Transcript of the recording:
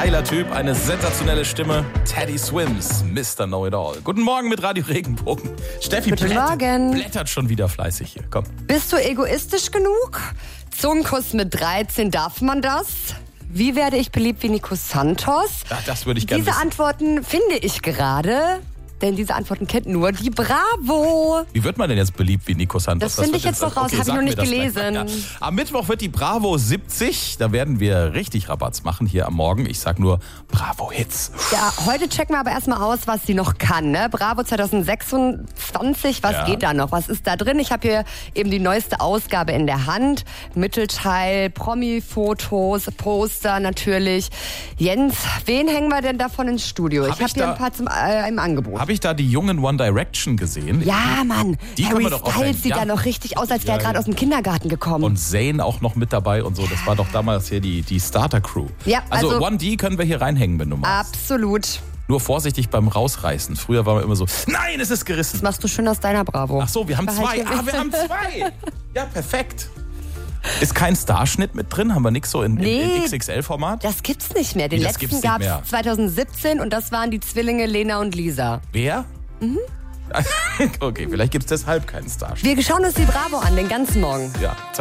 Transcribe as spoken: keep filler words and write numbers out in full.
geiler Typ, eine sensationelle Stimme. Teddy Swims, Mister Know-It-All. Guten Morgen mit Radio Regenbogen. Steffi Guten blättert, Morgen. blättert schon wieder fleißig hier. Komm. Bist du egoistisch genug? Zungenkuss mit dreizehn, darf man das? Wie werde ich beliebt wie Nico Santos? Ach, das würde ich gerne Diese wissen. Antworten finde ich gerade, denn diese Antworten kennt nur die Bravo. Wie wird man denn jetzt beliebt wie Nico Santos? Das finde wird ich jetzt noch raus, okay, habe ich sag noch mir nicht das gleich gelesen. mal. Ja. Am Mittwoch wird die Bravo siebzig. Da werden wir richtig Rabatz machen hier am Morgen. Ich sag nur Bravo Hits. Ja, heute checken wir aber erstmal aus, was sie noch kann. Ne? Bravo zwanzig sechsundzwanzig, was Ja. geht da noch? Was ist da drin? Ich habe hier eben die neueste Ausgabe in der Hand. Mittelteil, Promi-Fotos, Poster natürlich. Jens, wen hängen wir denn davon ins Studio? Hab ich habe ich hier da- ein paar zum, äh, im Angebot. Habe ich da die jungen One Direction gesehen? Ja, Mann. Die können Harry wir doch Styles aufhängen. sieht Ja. da noch richtig aus, als wäre Ja, er gerade ja. aus dem Kindergarten gekommen. Und Zayn auch noch mit dabei und so. Das war doch damals hier die, die Starter-Crew. Ja, also, also- One D können wir hier reinhängen, wenn du magst. Absolut. Nur vorsichtig beim Rausreißen. Früher war man immer so, nein, es ist gerissen. Das machst du schön aus deiner Bravo. Ach so, wir haben Behalt zwei. hier- Ah, wir haben zwei. Ja, perfekt. Ist kein Starschnitt mit drin? Haben wir nix so in, in, in Nee. X X L-Format? Das gibt's nicht mehr. Den Wie, das gibt's letzten nicht gab's mehr? zwanzig siebzehn und das waren die Zwillinge Lena und Lisa. Wer? Mhm. Okay, vielleicht gibt es deshalb keinen Starschnitt. Wir schauen uns die Bravo an, den ganzen Morgen. Ja, zeig